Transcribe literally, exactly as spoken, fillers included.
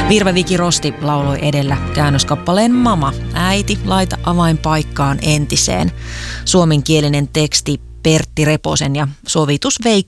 Virve Viki Rosti lauloi edellä käännöskappaleen Mama, äiti, laita avainpaikkaan entiseen. Suomenkielinen teksti Pertti Reposen ja sovitus Veikko